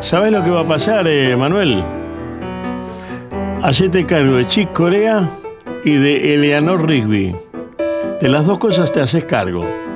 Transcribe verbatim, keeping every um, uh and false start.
¿Sabes lo que va a pasar, eh, Manuel? Hacete cargo de Chick Corea y de Eleanor Rigby. De las dos cosas te haces cargo.